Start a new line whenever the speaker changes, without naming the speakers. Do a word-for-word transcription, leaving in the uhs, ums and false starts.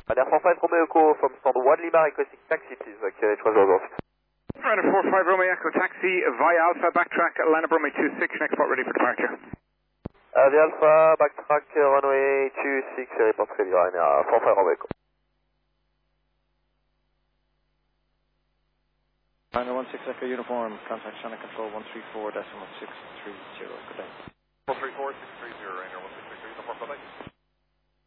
Air four five Romeo Echo from stand one Lima requesting taxi please, uh, K H one zero zero.
Ryder four five Romeo Echo taxi via Alpha, backtrack, line up runway two six, next spot ready for departure.
Uh, the Alpha, backtrack, uh, runway two six, report ready, Ryanair four five Romeo Echo.
Ryanair one six Echo uniform, contact channel control one three four decimal six three zero, good day.
one three four, six three zero, Ryanair one six Echo uniform, bye bye.